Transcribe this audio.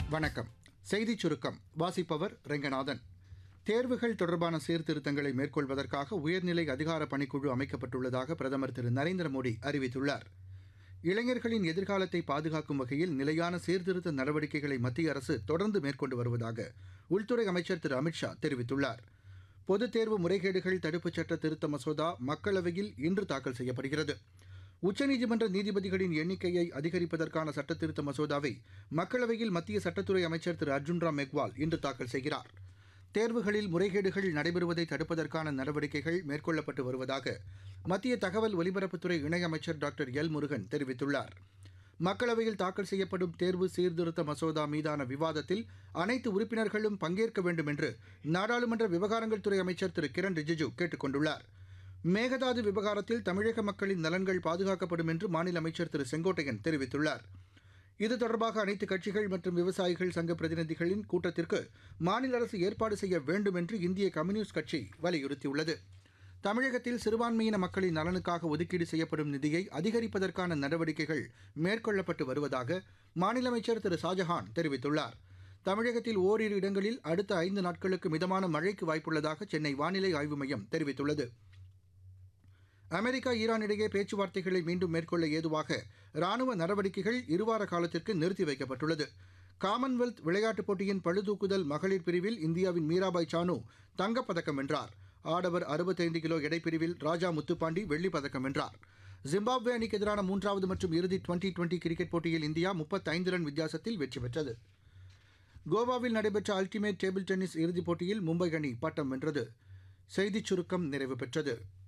வணக்கம். செய்திச் சுருக்கம் வாசிப்பவர் ரெங்கநாதன். தேர்வுகள் தொடர்பான சீர்திருத்தங்களை மேற்கொள்வதற்காக உயர்நிலை அதிகார பணிக்குழு அமைக்கப்பட்டுள்ளதாக பிரதமர் திரு நரேந்திர மோடி அறிவித்துள்ளார். இளைஞர்களின் எதிர்காலத்தை பாதுகாக்கும் வகையில் நிலையான சீர்திருத்த நடவடிக்கைகளை மத்திய அரசு தொடர்ந்து மேற்கொண்டு வருவதாக உள்துறை அமைச்சர் திரு அமித்ஷா தெரிவித்துள்ளார். பொதுத் தேர்வு முறைகேடுகள் தடுப்புச் சட்ட திருத்த மசோதா மக்களவையில் இன்று தாக்கல் செய்யப்படுகிறது. உச்சநீதிமன்ற நீதிபதிகளின் எண்ணிக்கையை அதிகரிப்பதற்கான சட்டத்திருத்த மசோதாவை மக்களவையில் மத்திய சட்டத்துறை அமைச்சர் திரு அர்ஜுன் ராம் மெக்வால் இன்று தாக்கல் செய்கிறார். தேர்வுகளில் முறைகேடுகள் நடைபெறுவதை தடுப்பதற்கான நடவடிக்கைகள் மேற்கொள்ளப்பட்டு வருவதாக மத்திய தகவல் ஒலிபரப்புத்துறை இணையமைச்சர் டாக்டர் எல் முருகன் தெரிவித்துள்ளார். மக்களவையில் தாக்கல் செய்யப்படும் தேர்வு சீர்திருத்த மசோதா மீதான விவாதத்தில் அனைத்து உறுப்பினர்களும் பங்கேற்க வேண்டும் என்று நாடாளுமன்ற விவகாரங்கள் துறை அமைச்சர் திரு கிரண் ரிஜிஜூ கேட்டுக் கொண்டுள்ளார். மேகதாது விவகாரத்தில் தமிழக மக்களின் நலன்கள் பாதுகாக்கப்படும் என்று மாநில அமைச்சர் திரு செங்கோட்டையன் தெரிவித்துள்ளார். இது தொடர்பாக அனைத்து கட்சிகள் மற்றும் விவசாயிகள் சங்க பிரதிநிதிகளின் கூட்டத்திற்கு மாநில அரசு ஏற்பாடு செய்ய வேண்டும் என்று இந்திய கம்யூனிஸ்ட் கட்சி வலியுறுத்தியுள்ளது. தமிழகத்தில் சிறுபான்மையின மக்களின் நலனுக்காக ஒதுக்கீடு செய்யப்படும் நிதியை அதிகரிப்பதற்கான நடவடிக்கைகள் மேற்கொள்ளப்பட்டு வருவதாக மாநில அமைச்சர் திரு ஷாஜஹான் தெரிவித்துள்ளார். தமிழகத்தில் ஓரிரு இடங்களில் அடுத்த 5 நாட்களுக்கு மிதமான மழைக்கு வாய்ப்புள்ளதாக சென்னை வானிலை ஆய்வு மையம் தெரிவித்துள்ளது. அமெரிக்கா ஈரான் இடையே பேச்சுவார்த்தைகளை மீண்டும் மேற்கொள்ள ஏதுவாக ராணுவ நடவடிக்கைகள் இருவார காலத்திற்கு நிறுத்தி வைக்கப்பட்டுள்ளது. காமன்வெல்த் விளையாட்டுப் போட்டியின் பளுதூக்குதல் மகளிர் பிரிவில் இந்தியாவின் மீராபாய் சானு தங்கப்பதக்கம் வென்றார். ஆடவர் 65 கிலோ எடைப்பிரிவில் ராஜா முத்துப்பாண்டி வெள்ளிப் பதக்கம் வென்றார். ஜிம்பாப்வே அணிக்கு எதிரான 3வது மற்றும் இறுதி டுவெண்டி கிரிக்கெட் போட்டியில் இந்தியா 35 ரன் வித்தியாசத்தில் வெற்றி பெற்றது. கோவாவில் நடைபெற்ற அல்டிமேட் டேபிள் டென்னிஸ் இறுதிப் போட்டியில் மும்பை அணி பட்டம் வென்றது. செய்திச் சுருக்கம் நிறைவு பெற்றது.